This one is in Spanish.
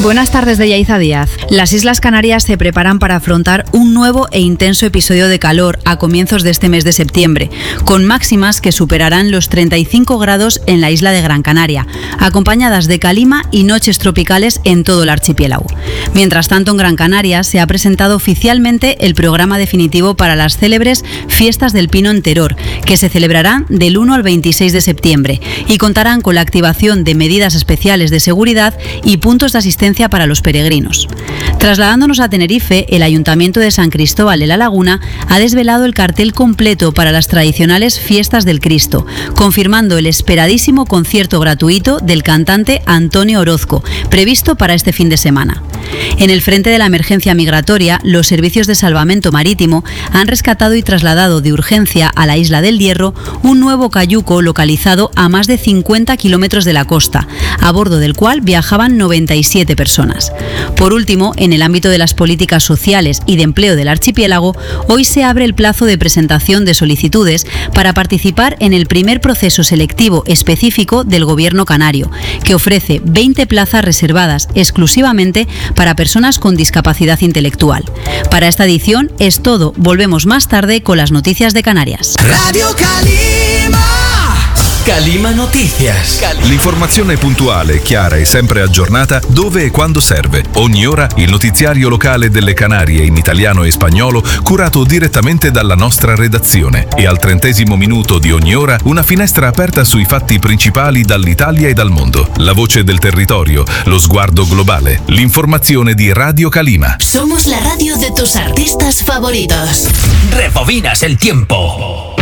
Buenas tardes de Yaiza Díaz. Las Islas Canarias se preparan para afrontar un nuevo e intenso episodio de calor a comienzos de este mes de septiembre, con máximas que superarán los 35 grados en la isla de Gran Canaria, acompañadas de calima y noches tropicales en todo el archipiélago. Mientras tanto, en Gran Canaria se ha presentado oficialmente el programa definitivo para las célebres Fiestas del Pino en Teror, que se celebrarán del 1 al 26 de septiembre y contarán con la activación de medidas especiales de seguridad y puntos de asistencia para los peregrinos. Trasladándonos a Tenerife, el Ayuntamiento de San Cristóbal de la Laguna ha desvelado el cartel completo para las tradicionales Fiestas del Cristo, confirmando el esperadísimo concierto gratuito del cantante Antonio Orozco, previsto para este fin de semana. En el frente de la emergencia migratoria, los servicios de salvamento marítimo han rescatado y trasladado de urgencia a la isla del Hierro un nuevo cayuco localizado a más de 50 kilómetros de la costa, a bordo del cual viajaban 97 personas. Por último, en el ámbito de las políticas sociales y de empleo del archipiélago, hoy se abre el plazo de presentación de solicitudes para participar en el primer proceso selectivo específico del Gobierno canario, que ofrece 20 plazas reservadas exclusivamente para personas con discapacidad intelectual. Para esta edición es todo. Volvemos más tarde con las noticias de Canarias. Radio Calima. Calima Noticias. L'informazione puntuale, chiara e sempre aggiornata dove e quando serve. Ogni ora il notiziario locale delle Canarie in italiano e spagnolo curato direttamente dalla nostra redazione. E al 30° minuto di ogni ora una finestra aperta sui fatti principali dall'Italia e dal mondo. La voce del territorio, lo sguardo globale. L'informazione di Radio Calima. Somos la radio de tus artistas favoritos. Rebobinas el tiempo.